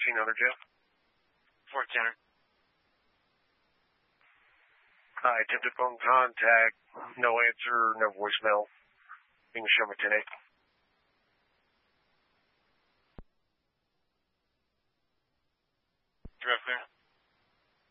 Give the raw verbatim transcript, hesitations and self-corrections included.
fourteen hundred, Jeff. fourteen hundred. I attempted phone contact, no answer, no voicemail. You can show me ten eight. Direct clear.